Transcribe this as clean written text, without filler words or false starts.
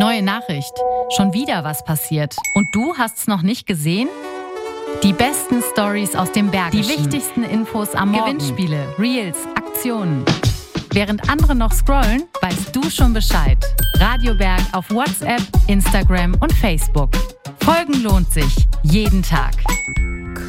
Neue Nachricht. Schon wieder was passiert. Und du hast's noch nicht gesehen? Die besten Stories aus dem Bergischen. Die wichtigsten Infos am Morgen. Gewinnspiele, Reels, Aktionen. Während andere noch scrollen, weißt du schon Bescheid. Radio Berg auf WhatsApp, Instagram und Facebook. Folgen lohnt sich. Jeden Tag.